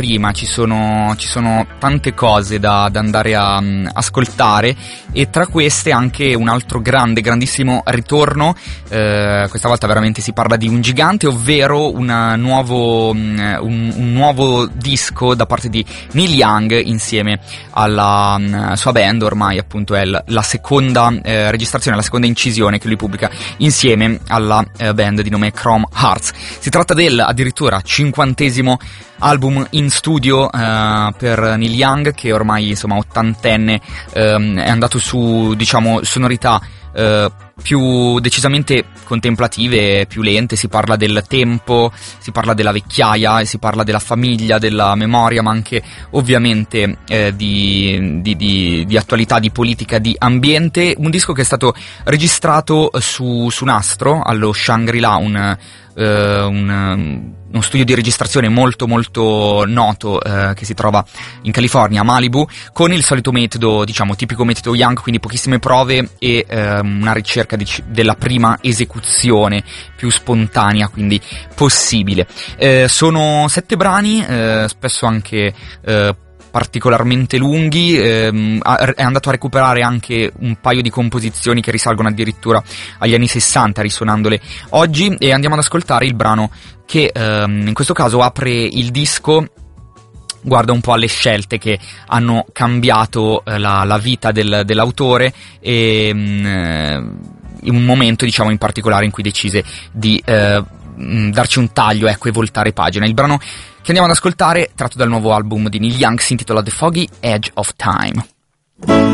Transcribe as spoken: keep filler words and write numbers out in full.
prima, ci sono, ci sono tante cose da, da andare a um, ascoltare, e tra queste anche un altro grande, grandissimo ritorno. Eh, questa volta veramente si parla di un gigante, ovvero una nuovo, um, un, un nuovo disco da parte di Neil Young insieme alla um, sua band. Ormai appunto è l- la seconda eh, registrazione, la seconda incisione che lui pubblica insieme alla eh, band di nome Chrome Hearts. Si tratta del addirittura cinquantesimo album in studio uh, per Neil Young, che ormai insomma ottantenne, um, è andato su, diciamo, sonorità uh, più decisamente contemplative, più lente. Si parla del tempo, si parla della vecchiaia, si parla della famiglia, della memoria, ma anche ovviamente eh, di, di, di, di attualità, di politica, di ambiente. Un disco che è stato registrato su, su nastro allo Shangri-La, un Uh, un, uno studio di registrazione molto molto noto uh, che si trova in California, a Malibu, con il solito metodo, diciamo tipico metodo Young, quindi pochissime prove e uh, una ricerca di, della prima esecuzione più spontanea quindi possibile. Uh, sono sette brani, uh, spesso anche uh, particolarmente lunghi. Ehm, è andato a recuperare anche un paio di composizioni che risalgono addirittura agli anni sessanta, risuonandole oggi, e andiamo ad ascoltare il brano che ehm, in questo caso apre il disco. Guarda un po' alle scelte che hanno cambiato eh, la, la vita del, dell'autore, e mh, in un momento, diciamo, in particolare in cui decise di eh, darci un taglio, ecco, e voltare pagina. Il brano che andiamo ad ascoltare, tratto dal nuovo album di Neil Young, si intitola The Foggy Edge of Time.